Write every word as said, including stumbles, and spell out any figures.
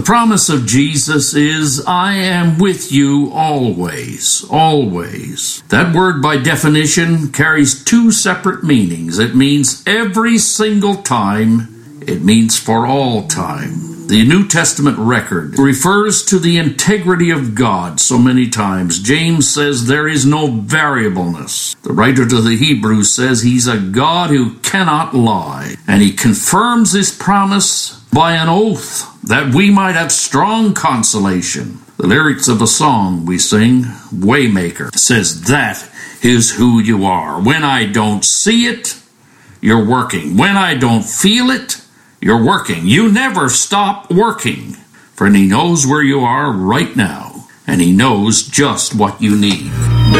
The promise of Jesus is, I am with you always, always. That word by definition carries two separate meanings. It means every single time. It means for all time. The New Testament record refers to the integrity of God so many times. James says there is no variableness. The writer to the Hebrews says he's a God who cannot lie. And he confirms his promise by an oath that we might have strong consolation. The lyrics of a song we sing, Waymaker, says that is who you are. When I don't see it, you're working. When I don't feel it, you're working. You never stop working. For he knows where you are right now, and he knows just what you need.